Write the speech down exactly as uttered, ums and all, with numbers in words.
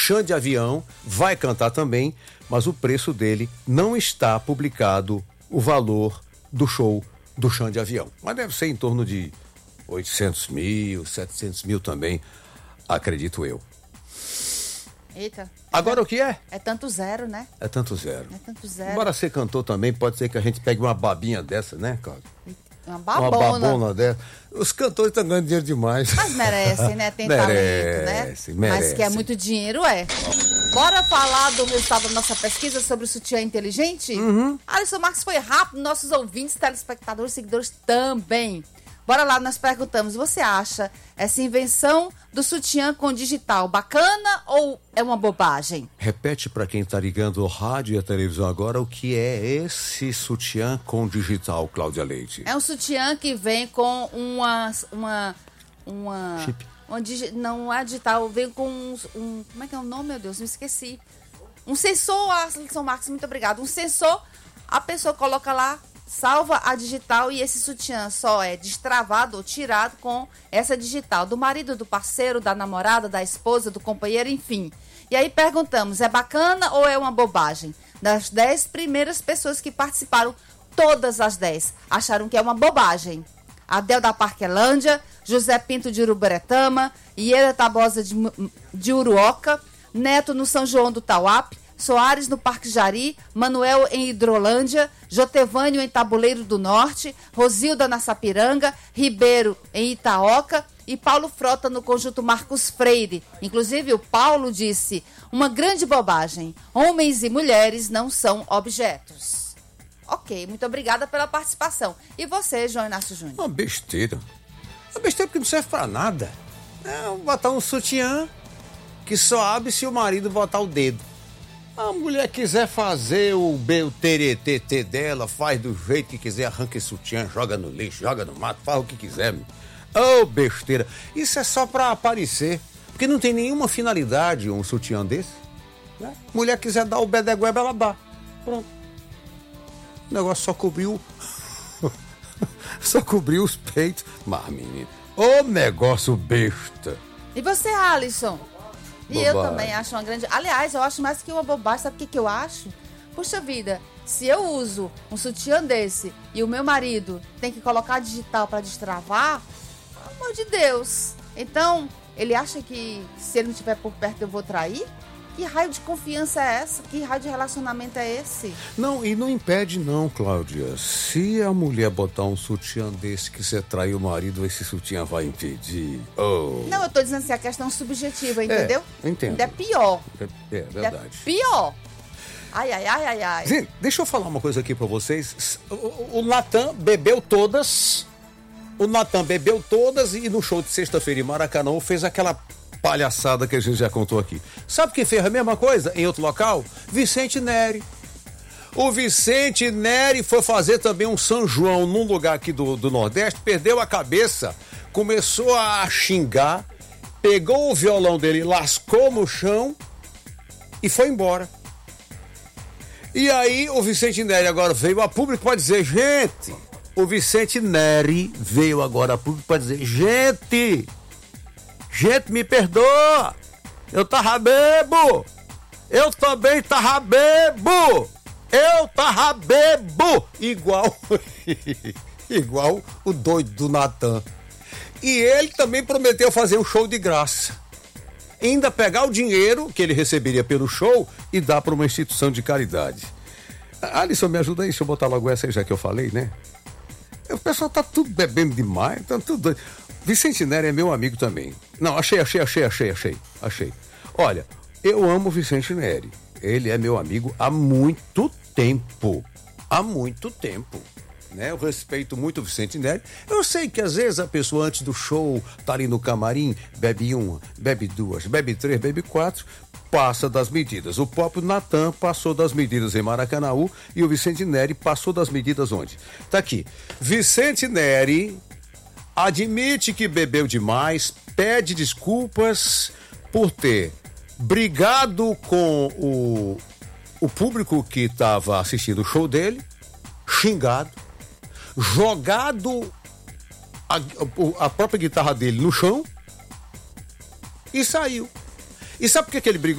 Xande Avião vai cantar também, mas o preço dele não está publicado, o valor do show do Xande Avião. Mas deve ser em torno de oitocentos mil, setecentos mil também, acredito eu. Eita. Agora é, o que é? É tanto zero, né? É tanto zero. É tanto zero. Embora ser cantor também, pode ser que a gente pegue uma babinha dessa, né, Cláudio? Uma babona. Uma babona dessa. Os cantores estão ganhando dinheiro demais. Mas merecem, né? Tem merece, talento, né? Merece. Mas que é muito dinheiro, é. Bora falar do resultado da nossa pesquisa sobre o sutiã inteligente? Uhum. Alisson Marques foi rápido, nossos ouvintes, telespectadores, seguidores também. Bora lá, nós perguntamos, você acha essa invenção do sutiã com digital bacana ou é uma bobagem? Repete para quem está ligando o rádio e a televisão agora o que é esse sutiã com digital, Cláudia Leite. É um sutiã que vem com uma... uma, uma Chip. Uma digi, não é digital, vem com um, um... Como é que é o nome, meu Deus? Me esqueci. Um sensor, Alisson Marques, muito obrigado. Um sensor, a pessoa coloca lá, salva a digital e esse sutiã só é destravado ou tirado com essa digital. Do marido, do parceiro, da namorada, da esposa, do companheiro, enfim. E aí perguntamos, é bacana ou é uma bobagem? Das dez primeiras pessoas que participaram, todas as dez acharam que é uma bobagem. Adel da Parquelândia, José Pinto de Uruburetama, Ieda Tabosa de, de Uruoca, Neto no São João do Tauape, Soares no Parque Jari, Manuel em Hidrolândia, Jotevânio em Tabuleiro do Norte, Rosilda na Sapiranga, Ribeiro em Itaoca e Paulo Frota no Conjunto Marcos Freire. Inclusive o Paulo disse, uma grande bobagem, homens e mulheres não são objetos. Ok, muito obrigada pela participação. E você, João Inácio Júnior? Uma besteira. Uma besteira porque não serve pra nada. É botar um sutiã que só abre se o marido botar o dedo. A mulher quiser fazer o teretê dela, faz do jeito que quiser, arranca esse sutiã, joga no lixo, joga no mato, faz o que quiser. Ô, oh, besteira. Isso é só pra aparecer. Porque não tem nenhuma finalidade um sutiã desse. Né? Mulher quiser dar o bedegueba, ela dá. Pronto. O negócio só cobriu. Só cobriu os peitos. Mas, menino, ô negócio besta. E você, Alisson? E Bobagem. eu também acho uma grande... Aliás, eu acho mais que uma bobagem. Sabe o que, que eu acho? Puxa vida, se eu uso um sutiã desse e o meu marido tem que colocar digital para destravar, pelo amor de Deus. Então, ele acha que se ele não estiver por perto eu vou trair? Que raio de confiança é essa? Que raio de relacionamento é esse? Não, e não impede não, Cláudia. Se a mulher botar um sutiã desse que você trai o marido, esse sutiã vai impedir. Oh. Não, eu tô dizendo assim, a questão subjetiva, entendeu? É, entendo. Ainda é pior. É, é verdade. Ainda é pior. Ai, ai, ai, ai, ai. Gente, deixa eu falar uma coisa aqui pra vocês. O, o Natan bebeu todas. O Natan bebeu todas e no show de sexta-feira em Maracanã fez aquela palhaçada que a gente já contou aqui. Sabe quem fez a mesma coisa em outro local? Vicente Neri. O Vicente Neri foi fazer também um São João num lugar aqui do, do Nordeste, perdeu a cabeça, começou a xingar, pegou o violão dele, lascou no chão e foi embora. E aí o Vicente Neri agora veio a público para dizer, gente, o Vicente Neri veio agora a público para dizer, gente, gente, me perdoa, eu tava bebo, eu também tava bebo, eu tava bebo, igual, igual o doido do Natan. E ele também prometeu fazer um show de graça, ainda pegar o dinheiro que ele receberia pelo show e dar para uma instituição de caridade. Alisson, me ajuda aí, deixa eu botar logo essa aí, já que eu falei, né? O pessoal tá tudo bebendo demais, tá tudo doido. Vicente Neri é meu amigo também. Não, achei, achei, achei, achei, achei, achei. Olha, eu amo o Vicente Neri. Ele é meu amigo há muito tempo. Há muito tempo. Né? Eu respeito muito o Vicente Neri. Eu sei que às vezes a pessoa antes do show tá ali no camarim, bebe uma, bebe duas, bebe três, bebe quatro, passa das medidas. O próprio Natan passou das medidas em Maracanaú e o Vicente Neri passou das medidas onde? Tá aqui. Vicente Neri admite que bebeu demais, pede desculpas por ter brigado com o, o público que estava assistindo o show dele, xingado, jogado a, a própria guitarra dele no chão e saiu. E sabe por que, que ele brigou?